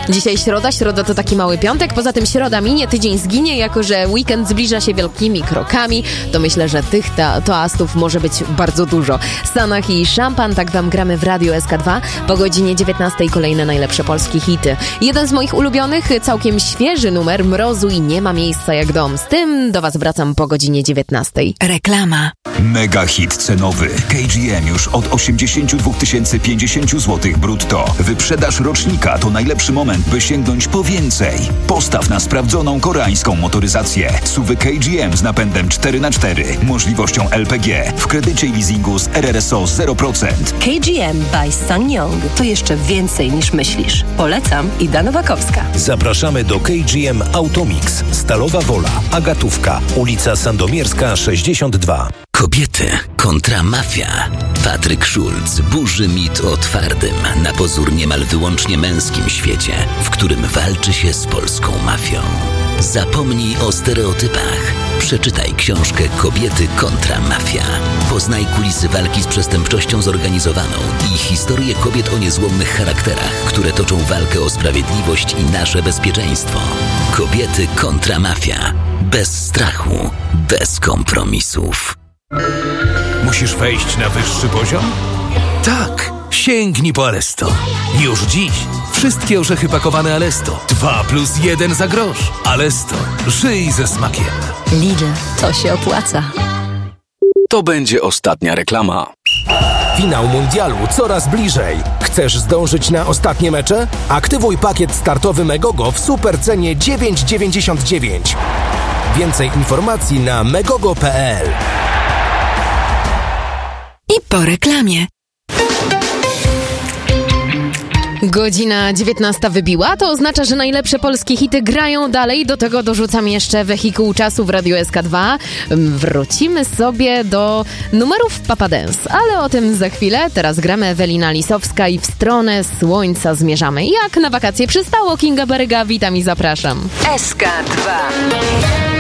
Dzisiaj środa to taki mały piątek, poza tym środa minie, tydzień zginie, jako że weekend zbliża się wielkimi krokami, to myślę, że tych toastów może być bardzo dużo. Sanach i szampan, tak wam gramy w Radiu SK2. Po godzinie 19 kolejne najlepsze polskie hity. Jeden z moich ulubionych, całkiem świeży numer Mrozu i Nie ma miejsca jak dom. Z tym do was wracam po godzinie 19. Reklama. Mega hit cenowy. KGM już od 82 050 zł brutto. Wyprzedaż rocznika to najlepszy moment, by sięgnąć po więcej. Postaw na sprawdzoną koreańską motoryzację. SUV KGM z napędem 4x4, możliwością LPG, w kredycie i leasingu z RRSO 0%. KGM by SsangYong to jeszcze więcej niż myślisz. Polecam, Ida Nowakowska. Zapraszamy do KGM Automix, Stalowa Wola, Agatówka, ulica Sandomierska 62. Kobiety kontra mafia. Patryk Schulz burzy mit o twardym, na pozór niemal wyłącznie męskim świecie, w którym walczy się z polską mafią. Zapomnij o stereotypach. Przeczytaj książkę Kobiety kontra mafia. Poznaj kulisy walki z przestępczością zorganizowaną i historię kobiet o niezłomnych charakterach, które toczą walkę o sprawiedliwość i nasze bezpieczeństwo. Kobiety kontra mafia. Bez strachu, bez kompromisów. Musisz wejść na wyższy poziom? Tak! Sięgnij po Alesto. Już dziś wszystkie orzechy pakowane Alesto. 2+1 za grosz. Alesto. Żyj ze smakiem. Lidl, to się opłaca. To będzie ostatnia reklama. Finał mundialu coraz bliżej. Chcesz zdążyć na ostatnie mecze? Aktywuj pakiet startowy Megogo w supercenie 9,99. Więcej informacji na megogo.pl. I po reklamie. Godzina 19 wybiła, to oznacza, że najlepsze polskie hity grają dalej. Do tego dorzucam jeszcze wehikuł czasu w Radiu SK2. Wrócimy sobie do numerów Papa Dance, ale o tym za chwilę. Teraz gramy Ewelina Lisowska i W stronę słońca zmierzamy. Jak na wakacje przystało, Kinga Baryga, witam i zapraszam. SK2.